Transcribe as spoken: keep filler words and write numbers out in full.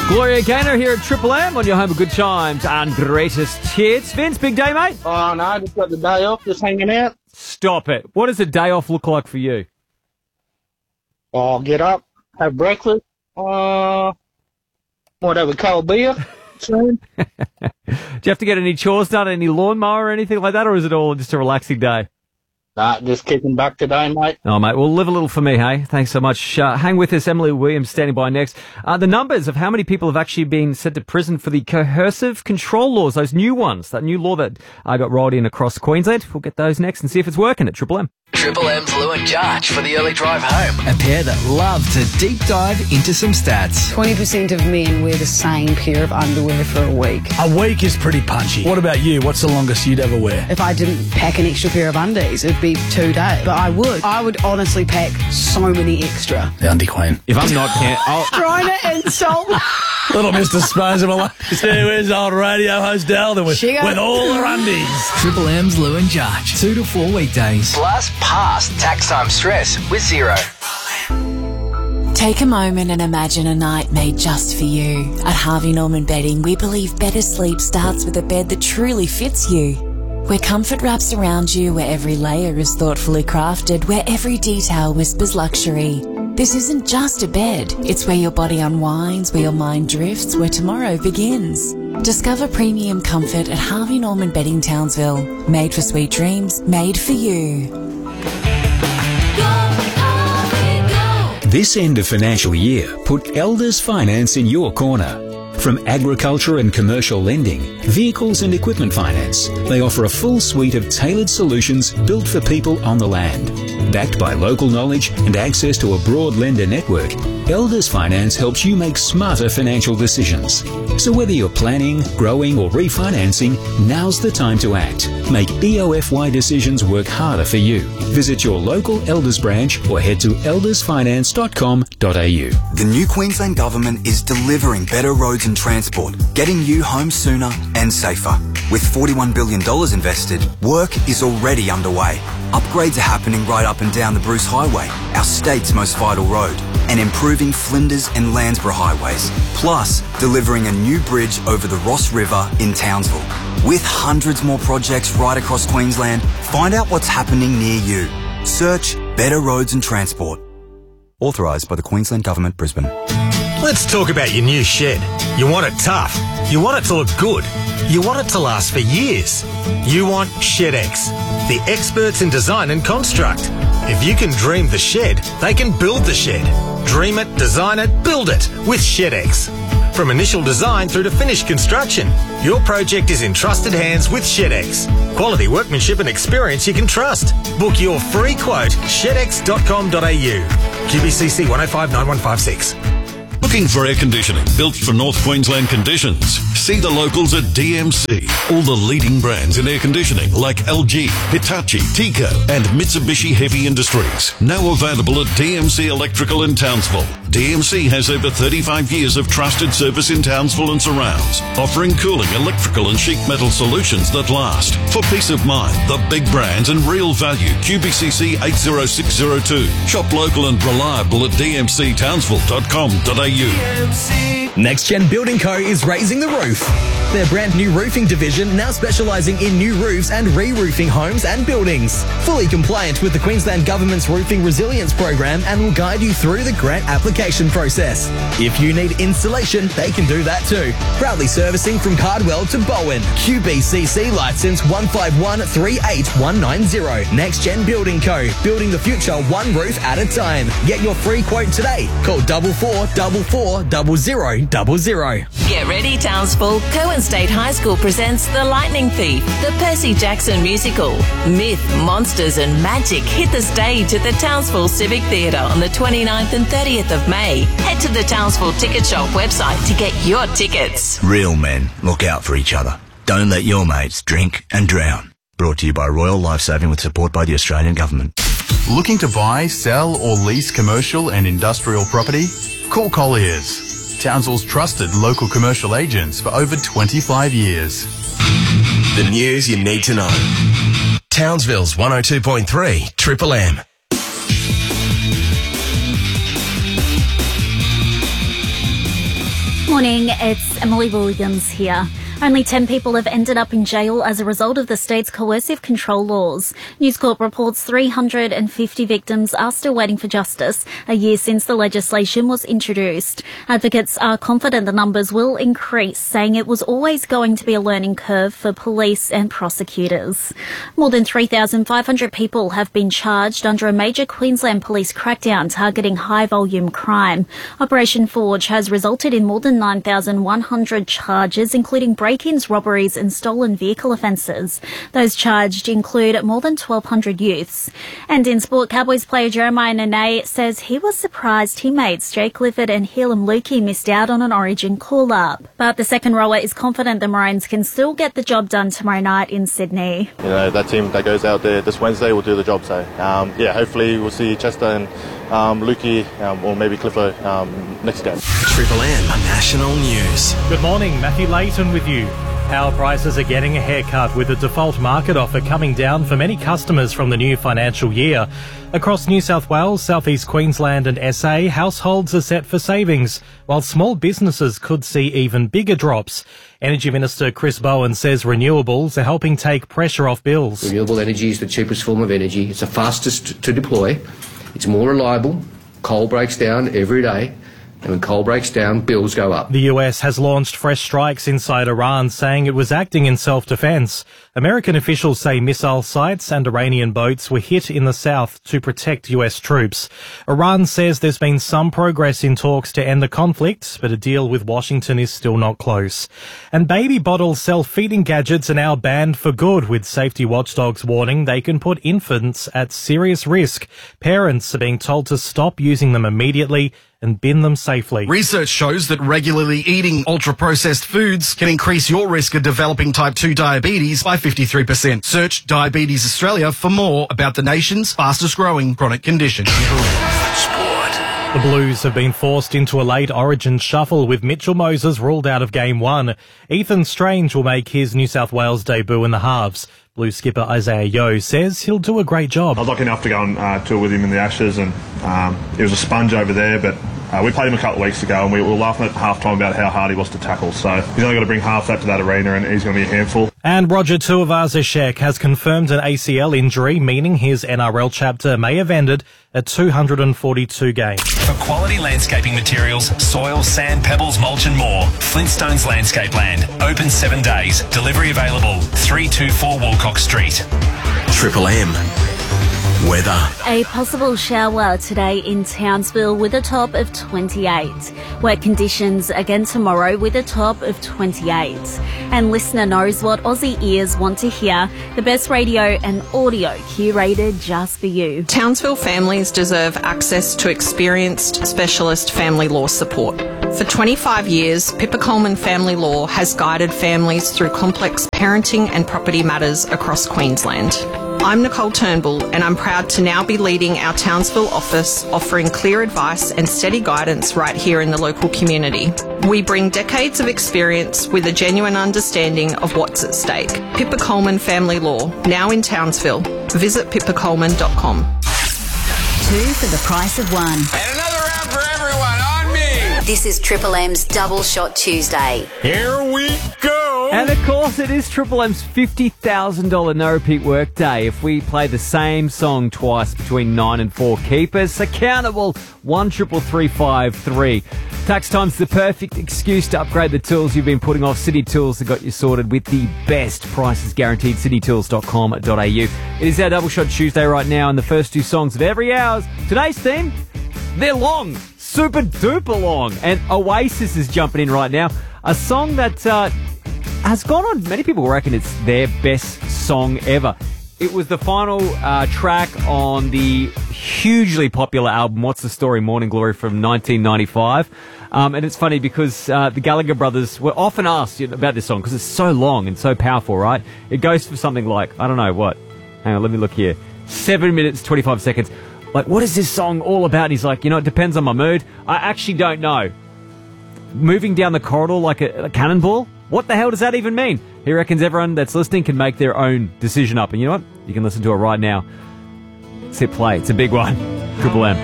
Gloria Gaynor here at Triple M on your home of good times and greatest hits. Vince, big day, mate? Oh, no, I just got the day off, just hanging out. Stop it. What does a day off look like for you? I'll get up, have breakfast, uh, might have a cold beer soon. Do you have to get any chores done, any lawnmower or anything like that, or is it all just a relaxing day? Nah, just kicking back today, mate. Oh, mate, well, live a little for me, hey? Thanks so much. Uh, hang with us. Emily Williams standing by next. Uh, the numbers of how many people have actually been sent to prison for the coercive control laws, those new ones, that new law that uh, got rolled in across Queensland. We'll get those next and see if it's working at Triple M. Triple M's Lou and Jarch for the early drive home. A pair that love to deep dive into some stats. twenty percent of men wear the same pair of underwear for a week. A week is pretty punchy. What about you? What's the longest you'd ever wear? If I didn't pack an extra pair of undies, it'd be two days. But I would. I would honestly pack so many extra. The undie queen. If I'm not... Can- I'll- Trying to insult. Little Mister Disposable. Where's old radio host Dalton with, She with all her undies? Triple M's Lou and Jarch. Two to four weekdays. Plus, past tax time stress with zero. Take a moment and imagine a night made just for you. At Harvey Norman Bedding, we believe better sleep starts with a bed that truly fits you. Where comfort wraps around you, where every layer is thoughtfully crafted, where every detail whispers luxury. This isn't just a bed, it's where your body unwinds, where your mind drifts, where tomorrow begins. Discover premium comfort at Harvey Norman Bedding Townsville. Made for sweet dreams, made for you. This end of financial year, put Elders Finance in your corner. From agriculture and commercial lending, vehicles and equipment finance, they offer a full suite of tailored solutions built for people on the land. Backed by local knowledge and access to a broad lender network, Elders Finance helps you make smarter financial decisions. So whether you're planning, growing or refinancing, now's the time to act. Make E O F Y decisions work harder for you. Visit your local Elders branch or head to elders finance dot com dot a u. The new Queensland Government is delivering better roads and transport, getting you home sooner and safer. With forty-one billion dollars invested, work is already underway. Upgrades are happening right up and down the Bruce Highway, our state's most vital road, and improving Flinders and Landsborough highways, plus delivering a new bridge over the Ross River in Townsville. With hundreds more projects right across Queensland, find out what's happening near you. Search Better Roads and Transport. Authorised by the Queensland Government, Brisbane. Let's talk about your new shed. You want it tough. You want it to look good. You want it to last for years. You want ShedX, the experts in design and construct. If you can dream the shed, they can build the shed. Dream it, design it, build it with ShedX. From initial design through to finished construction, your project is in trusted hands with ShedX. Quality workmanship and experience you can trust. Book your free quote, shed x dot com dot a u. Q B C C one oh five nine one five six. Looking for air conditioning built for North Queensland conditions? See the locals at D M C. All the leading brands in air conditioning like L G, Hitachi, Tico and Mitsubishi Heavy Industries. Now available at D M C Electrical in Townsville. D M C has over thirty-five years of trusted service in Townsville and surrounds, offering cooling, electrical and sheet metal solutions that last. For peace of mind, the big brands and real value. Q B C C eight oh six oh two. Shop local and reliable at d m c townsville dot com dot a u. Next Gen Building Co. is raising the roof. Their brand new roofing division now specialising in new roofs and re-roofing homes and buildings. Fully compliant with the Queensland Government's Roofing Resilience Program and will guide you through the grant application process. If you need installation, they can do that too. Proudly servicing from Cardwell to Bowen. Q B C C licence one five one three eight one nine zero. Next Gen Building Co. Building the future one roof at a time. Get your free quote today. Call double four double four double zero double zero. Get ready, Townsville. Cohen State High School presents The Lightning Thief, the Percy Jackson musical. Myth, monsters and magic hit the stage at the Townsville Civic Theatre on the twenty-ninth and thirtieth of May. Head to the Townsville Ticket Shop website to get your tickets. Real men look out for each other. Don't let your mates drink and drown. Brought to you by Royal Lifesaving with support by the Australian Government. Looking to buy, sell or lease commercial and industrial property? Call Colliers. Townsville's trusted local commercial agents for over twenty-five years. The news you need to know. Townsville's one oh two point three Triple M. Morning, it's Emily Williams here. Only ten people have ended up in jail as a result of the state's coercive control laws. News Corp reports three hundred fifty victims are still waiting for justice, a year since the legislation was introduced. Advocates are confident the numbers will increase, saying it was always going to be a learning curve for police and prosecutors. More than three thousand five hundred people have been charged under a major Queensland police crackdown targeting high-volume crime. Operation Forge has resulted in more than nine thousand one hundred charges, including break-ins, robberies and stolen vehicle offences. Those charged include more than twelve hundred youths. And in sport, Cowboys player Jeremiah Nene says he was surprised teammates Jay Clifford and Helam Lukey missed out on an Origin call-up. But the second rower is confident the Maroons can still get the job done tomorrow night in Sydney. You know, that team that goes out there this Wednesday will do the job. So, um, yeah, hopefully we'll see Chester and um, Lukey um, or maybe Clifford um, next game. Triple M National News. Good morning, Matthew Layton with you. Power prices are getting a haircut with the default market offer coming down for many customers from the new financial year. Across New South Wales, South East Queensland and S A, households are set for savings, while small businesses could see even bigger drops. Energy Minister Chris Bowen says renewables are helping take pressure off bills. Renewable energy is the cheapest form of energy. It's the fastest to deploy. It's more reliable. Coal breaks down every day. And when coal breaks down, bills go up. The U S has launched fresh strikes inside Iran, saying it was acting in self-defense. American officials say missile sites and Iranian boats were hit in the south to protect U S troops. Iran says there's been some progress in talks to end the conflict, but a deal with Washington is still not close. And baby bottle self-feeding gadgets are now banned for good, with safety watchdogs warning they can put infants at serious risk. Parents are being told to stop using them immediately and bin them safely. Research shows that regularly eating ultra-processed foods can increase your risk of developing type two diabetes by fifty-three percent. Search Diabetes Australia for more about the nation's fastest-growing chronic condition. The Blues have been forced into a late Origin shuffle with Mitchell Moses ruled out of Game one. Ethan Strange will make his New South Wales debut in the halves. Blues skipper Isaiah Yeo says he'll do a great job. I was lucky enough to go and uh, tour with him in the Ashes, and um, he was a sponge over there, but uh, we played him a couple of weeks ago and we were laughing at half-time about how hard he was to tackle. So he's only got to bring half that to that arena and he's going to be a handful. And Roger Tuivasa-Sheck has confirmed an A C L injury, meaning his N R L chapter may have ended at two hundred forty-two games. For quality landscaping materials, soil, sand, pebbles, mulch and more, Flintstones Landscape Land. Open seven days. Delivery available. three two four Walcock Street. Triple M. Weather. A possible shower today in Townsville with a top of twenty-eight. Wet conditions again tomorrow with a top of twenty-eight. And listener knows what Aussie ears want to hear. The best radio and audio curated just for you. Townsville families deserve access to experienced specialist family law support. For twenty-five years, Pippa Coleman Family Law has guided families through complex parenting and property matters across Queensland. I'm Nicole Turnbull and I'm proud to now be leading our Townsville office, offering clear advice and steady guidance right here in the local community. We bring decades of experience with a genuine understanding of what's at stake. Pippa Coleman Family Law, now in Townsville. Visit pippa coleman dot com. Two for the price of one. And another round for everyone on me. This is Triple M's Double Shot Tuesday. Here we go. And of course, it is Triple M's fifty thousand dollars no repeat work day. If we play the same song twice between nine and four, keep us accountable. One triple three five three. Tax time's the perfect excuse to upgrade the tools you've been putting off. City Tools have got you sorted with the best prices guaranteed. city tools dot com dot a u. It is our Double Shot Tuesday right now, and the first two songs of every hour. Today's theme, they're long, super duper long, and Oasis is jumping in right now. A song that uh, has gone on. Many people reckon it's their best song ever. It was the final uh, track on the hugely popular album What's the Story? Morning Glory from nineteen ninety-five. Um, and it's funny because uh, the Gallagher brothers were often asked you know, about this song because it's so long and so powerful, right? It goes for something like, I don't know, what? Hang on, let me look here. Seven minutes, twenty-five seconds. Like, what is this song all about? And he's like, you know, it depends on my mood. I actually don't know. Moving down the corridor like a, a cannonball? What the hell does that even mean? He reckons everyone that's listening can make their own decision up. And you know what? You can listen to it right now. Let's hit play. It's a big one. Triple M.